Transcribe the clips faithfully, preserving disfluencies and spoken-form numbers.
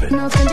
happen.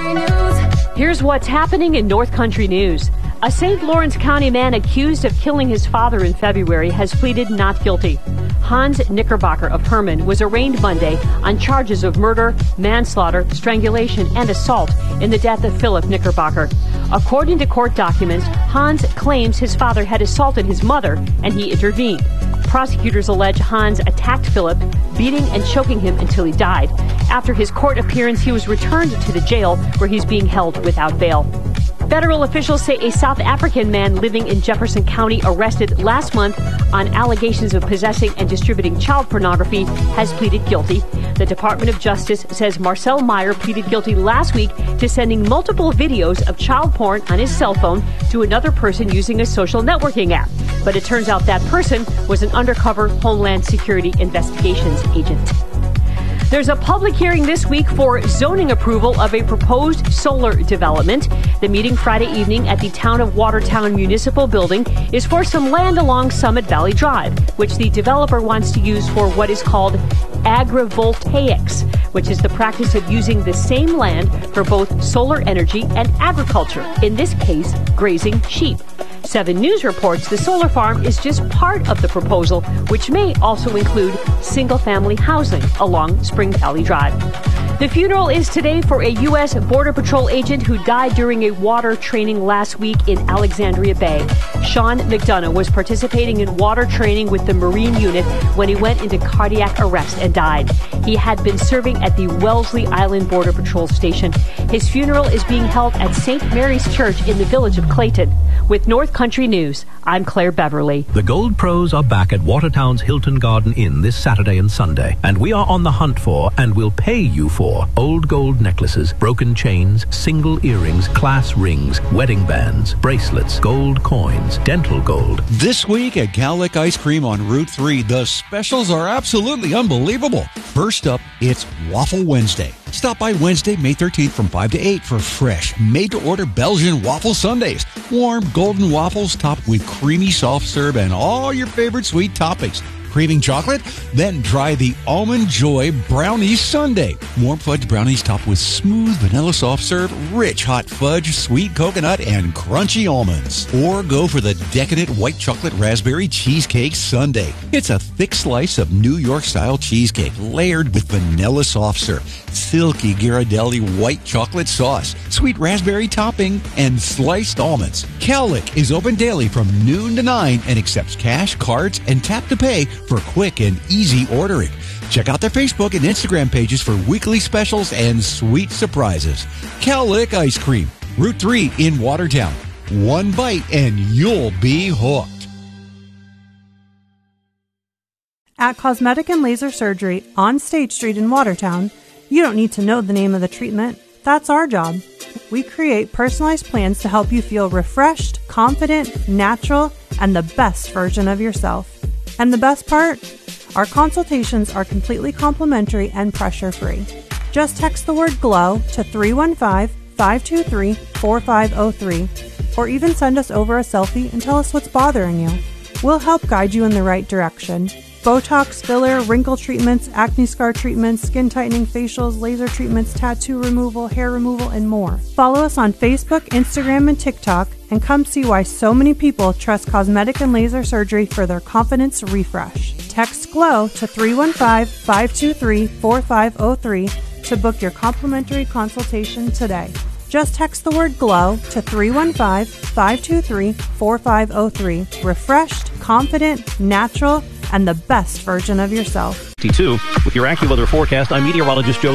Here's what's happening in North Country News. A Saint Lawrence County man accused of killing his father in February has pleaded not guilty. Hans Knickerbocker of Herman was arraigned Monday on charges of murder, manslaughter, strangulation, and assault in the death of Philip Knickerbocker. According to court documents, Hans claims his father had assaulted his mother and he intervened. Prosecutors allege Hans attacked Philip, beating and choking him until he died. After his court appearance, he was returned to the jail where he's being held without bail. Federal officials say a South African man living in Jefferson County arrested last month on allegations of possessing and distributing child pornography has pleaded guilty. The Department of Justice says Marcel Meyer pleaded guilty last week to sending multiple videos of child porn on his cell phone to another person using a social networking app. But it turns out that person was an undercover Homeland Security investigations agent. There's a public hearing this week for zoning approval of a proposed solar development. The meeting Friday evening at the Town of Watertown Municipal Building is for some land along Summit Valley Drive, which the developer wants to use for what is called agrivoltaics, which is the practice of using the same land for both solar energy and agriculture, in this case, grazing sheep. Seven News reports the solar farm is just part of the proposal, which may also include single-family housing along Spring Valley Drive. The funeral is today for a U S Border Patrol agent who died during a water training last week in Alexandria Bay. Sean McDonough was participating in water training with the Marine unit when he went into cardiac arrest and died. He had been serving at the Wellesley Island Border Patrol Station. His funeral is being held at Saint Mary's Church in the village of Clayton. With North Country News, I'm Claire Beverly. The Gold Pros are back at Watertown's Hilton Garden Inn this Saturday and Sunday, and we are on the hunt for and will pay you for old gold necklaces, broken chains, single earrings, class rings, wedding bands, bracelets, gold coins, dental gold. This week at Cowlick Ice Cream on Route three, the specials are absolutely unbelievable. First up, it's Waffle Wednesday. Stop by Wednesday, May thirteenth from five to eight for fresh, made-to-order Belgian waffle sundaes. Warm, golden waffles topped with creamy soft serve and all your favorite sweet toppings. Craving chocolate? Then try the Almond Joy Brownie Sundae. Warm fudge brownies topped with smooth vanilla soft serve, rich hot fudge, sweet coconut, and crunchy almonds. Or go for the decadent white chocolate raspberry cheesecake sundae. It's a thick slice of New York-style cheesecake layered with vanilla soft serve, silky Ghirardelli white chocolate sauce, sweet raspberry topping, and sliced almonds. Cowlick is open daily from noon to nine and accepts cash, cards, and tap to pay for quick and easy ordering. Check out their Facebook and Instagram pages for weekly specials and sweet surprises. Cowlick Ice Cream, Route three in Watertown. One bite and you'll be hooked. At Cosmetic and Laser Surgery on State Street in Watertown, you don't need to know the name of the treatment. That's our job. We create personalized plans to help you feel refreshed, confident, natural, and the best version of yourself. And the best part? Our consultations are completely complimentary and pressure-free. Just text the word GLOW to three one five, five two three, four five zero three or even send us over a selfie and tell us what's bothering you. We'll help guide you in the right direction. Botox, filler, wrinkle treatments, acne scar treatments, skin tightening facials, laser treatments, tattoo removal, hair removal, and more. Follow us on Facebook, Instagram, and TikTok, and come see why so many people trust Cosmetic and Laser Surgery for their confidence refresh. Text GLOW to three one five, five two three, four five zero three to book your complimentary consultation today. Just text the word GLOW to three one five, five two three, four five zero three. Refreshed, confident, natural, and the best version of yourself. T two, with your AccuWeather forecast, I'm meteorologist Joe